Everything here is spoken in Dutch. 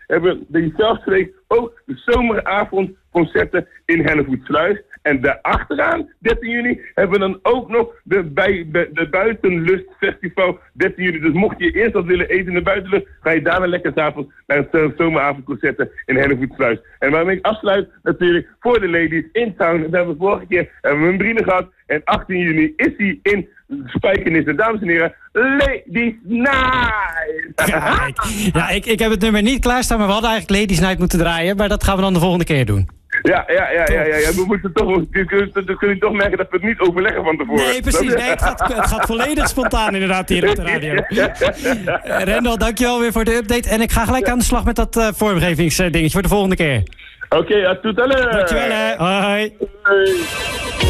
hebben diezelfde week ook de zomeravondconcerten in Hellevoetsluis. En daarachteraan, 13 juni, hebben we dan ook nog de Buitenlust Festival 13 juni. Dus mocht je eerst wat willen eten in de buitenlucht, ga je daarna lekker 's avonds naar het zomeravondconcerten in Hellevoetsluis. En waarmee ik afsluit natuurlijk voor de ladies in town. Dat hebben we vorige keer een Brine gehad. En 18 juni is hij in Spijkenisse. Dames en heren, Ladies Night! Ja, ik heb het nummer niet klaarstaan, maar we hadden eigenlijk Ladies Night moeten draaien. Maar dat gaan we dan de volgende keer doen. Ja. We moeten toch, dan kun je toch merken dat we het niet overleggen van tevoren. Nee, precies. Nee, het gaat volledig spontaan inderdaad hier op de radio. Rendel, dankjewel weer voor de update. En ik ga gelijk aan de slag met dat vormgevingsdingetje voor de volgende keer. Oké, toetellen. Dankjewel, hè. Hoi. Hoi.